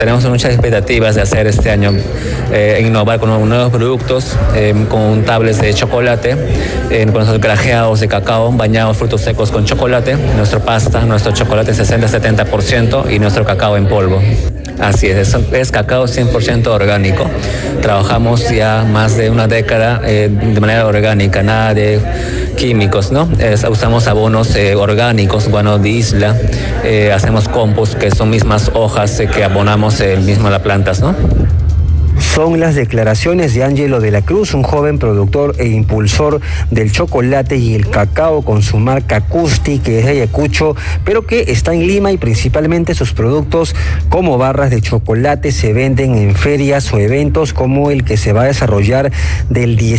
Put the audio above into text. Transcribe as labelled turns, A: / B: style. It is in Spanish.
A: Tenemos muchas expectativas de hacer este año, innovar con nuevos productos, con tablets de chocolate, con nuestros grajeados de cacao, bañados frutos secos con chocolate, nuestra pasta, nuestro chocolate 60-70% y nuestro cacao en polvo. Así es cacao 100% orgánico. Trabajamos ya más de una década de manera orgánica, nada de químicos, ¿no? Usamos abonos orgánicos, guano de isla, hacemos compost, que son mismas hojas que abonamos mismo a las plantas, ¿no?
B: Son las declaraciones de Ángelo de la Cruz, un joven productor e impulsor del chocolate y el cacao con su marca Custi, que es de Ayacucho, pero que está en Lima, y principalmente sus productos como barras de chocolate se venden en ferias o eventos como el que se va a desarrollar del 10